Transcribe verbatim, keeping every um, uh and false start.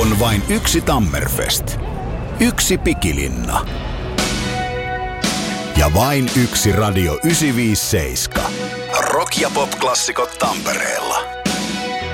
On vain yksi Tammerfest. Yksi Pikilinna. Ja vain yksi Radio yhdeksänsataaviisikymmentäseitsemän. Rock- ja pop-klassikot Tampereella.